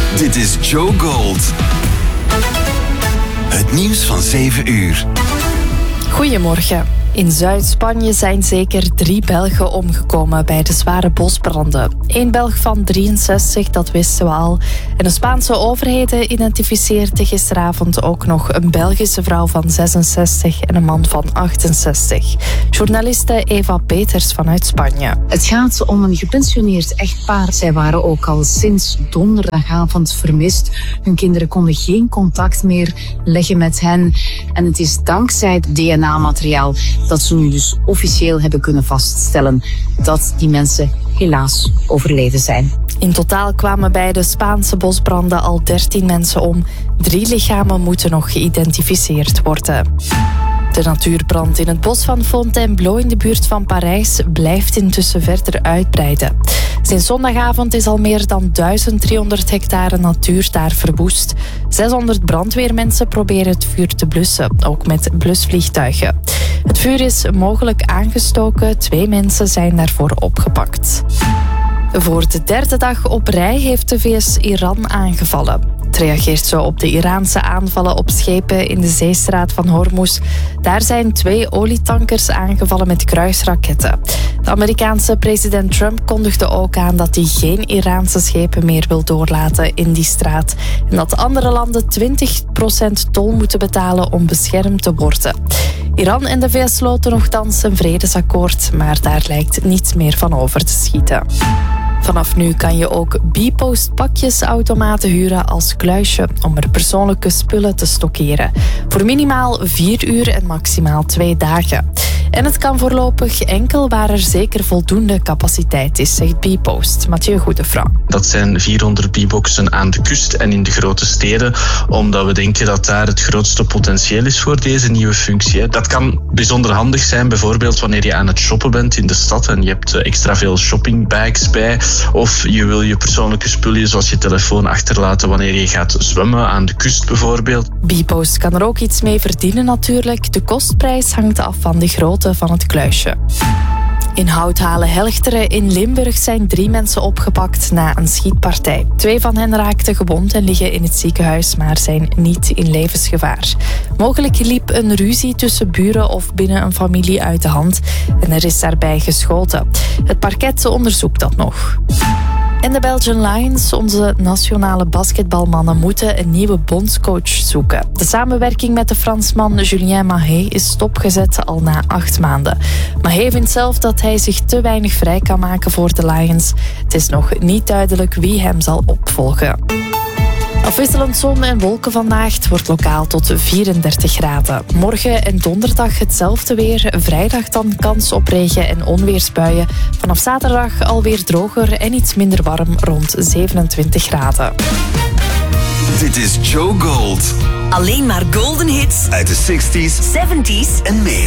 Dit is Joe Gold. Het nieuws van 7 uur. Goedemorgen. In Zuid-Spanje zijn zeker 3 Belgen omgekomen bij de zware bosbranden. 1 Belg van 63, dat wisten we al. En de Spaanse overheden identificeerden gisteravond ook nog een Belgische vrouw van 66 en een man van 68. Journaliste Eva Peters vanuit Spanje. Het gaat om een gepensioneerd echtpaar. Zij waren ook al sinds donderdagavond vermist. Hun kinderen konden geen contact meer leggen met hen. En het is dankzij het DNA-materiaal dat ze nu dus officieel hebben kunnen vaststellen dat die mensen helaas overleden zijn. In totaal kwamen bij de Spaanse bosbranden al 13 mensen om. 3 lichamen moeten nog geïdentificeerd worden. De natuurbrand in het bos van Fontainebleau in de buurt van Parijs blijft intussen verder uitbreiden. Sinds zondagavond is al meer dan 1300 hectare natuur daar verwoest. 600 brandweermensen proberen het vuur te blussen, ook met blusvliegtuigen. Het vuur is mogelijk aangestoken, 2 mensen zijn daarvoor opgepakt. Voor de 3e dag op rij heeft de VS Iran aangevallen. Het reageert zo op de Iraanse aanvallen op schepen in de zeestraat van Hormuz. Daar zijn 2 olietankers aangevallen met kruisraketten. De Amerikaanse president Trump kondigde ook aan dat hij geen Iraanse schepen meer wil doorlaten in die straat. En dat andere landen 20% tol moeten betalen om beschermd te worden. Iran en de VS sloten nogthans een vredesakkoord, maar daar lijkt niets meer van over te schieten. Vanaf nu kan je ook Bpost pakjesautomaten huren als kluisje om er persoonlijke spullen te stockeren. Voor minimaal 4 uur en maximaal 2 dagen. En het kan voorlopig enkel waar er zeker voldoende capaciteit is, zegt Bpost. Mathieu Goedefra. Dat zijn 400 Bboxen aan de kust en in de grote steden, omdat we denken dat daar het grootste potentieel is voor deze nieuwe functie. Dat kan bijzonder handig zijn, bijvoorbeeld wanneer je aan het shoppen bent in de stad en je hebt extra veel shoppingbags bij, of je wil je persoonlijke spullen zoals je telefoon achterlaten wanneer je gaat zwemmen aan de kust bijvoorbeeld. Bpost kan er ook iets mee verdienen natuurlijk. De kostprijs hangt af van de grootte van het kluisje. In Houthalen-Helchteren in Limburg zijn 3 mensen opgepakt na een schietpartij. 2 van hen raakten gewond en liggen in het ziekenhuis, maar zijn niet in levensgevaar. Mogelijk liep een ruzie tussen buren of binnen een familie uit de hand en er is daarbij geschoten. Het parket onderzoekt dat nog. En de Belgian Lions, onze nationale basketbalmannen, moeten een nieuwe bondscoach zoeken. De samenwerking met de Fransman Julien Mahé is stopgezet al na 8 maanden. Mahé vindt zelf dat hij zich te weinig vrij kan maken voor de Lions. Het is nog niet duidelijk wie hem zal opvolgen. Afwisselend zon en wolken vandaag. Het wordt lokaal tot 34 graden. Morgen en donderdag hetzelfde weer. Vrijdag dan kans op regen- en onweersbuien. Vanaf zaterdag alweer droger en iets minder warm, rond 27 graden. Dit is Joe Gold. Alleen maar golden hits Uit de 60s, 70s en meer.